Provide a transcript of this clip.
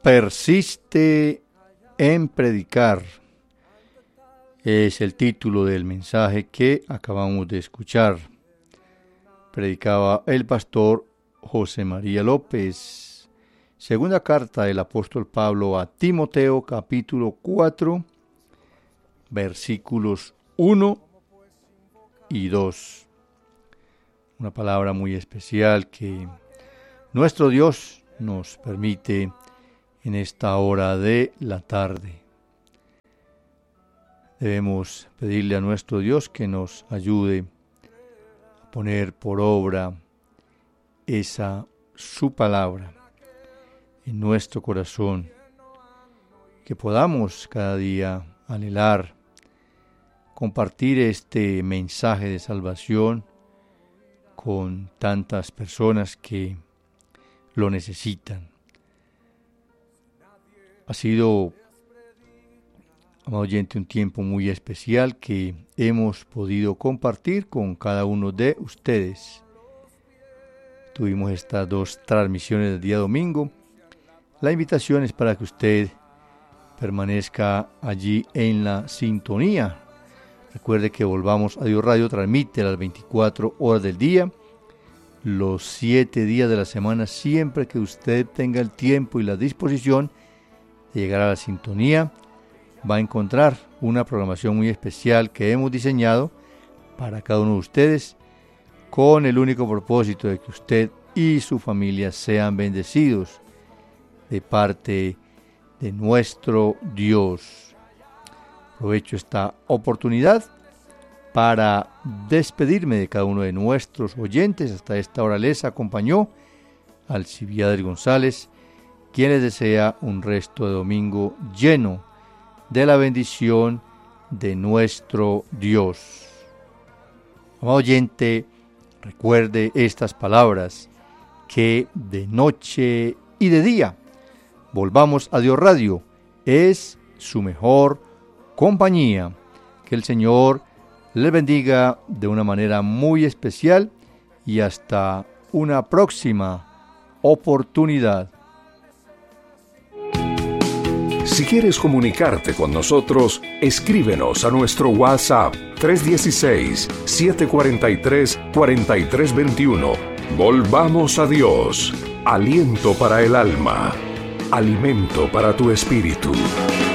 Persiste en predicar. Es el título del mensaje que acabamos de escuchar. Predicaba el pastor José María López. Segunda carta del apóstol Pablo a Timoteo, capítulo 4, versículos 1 y 2. Una palabra muy especial que nuestro Dios nos permite en esta hora de la tarde. Debemos pedirle a nuestro Dios que nos ayude a poner por obra su palabra en nuestro corazón, que podamos cada día anhelar compartir este mensaje de salvación con tantas personas que lo necesitan. Ha sido, amado oyente, un tiempo muy especial que hemos podido compartir con cada uno de ustedes. Tuvimos estas 2 transmisiones del día domingo. La invitación es para que usted permanezca allí en la sintonía. Recuerde que Volvamos a Dios Radio transmite las 24 horas del día, los 7 días de la semana, siempre que usted tenga el tiempo y la disposición de llegar a la sintonía. Va a encontrar una programación muy especial que hemos diseñado para cada uno de ustedes, con el único propósito de que usted y su familia sean bendecidos de parte de nuestro Dios. Aprovecho esta oportunidad para despedirme de cada uno de nuestros oyentes. Hasta esta hora les acompañó Alcibiades González, quien les desea un resto de domingo lleno de la bendición de nuestro Dios. Amado oyente, recuerde estas palabras, que de noche y de día Volvamos a Dios Radio es su mejor compañía. Que el Señor les bendiga de una manera muy especial y hasta una próxima oportunidad. Si quieres comunicarte con nosotros, escríbenos a nuestro WhatsApp 316-743-4321. Volvamos a Dios. Aliento para el alma. Alimento para tu espíritu.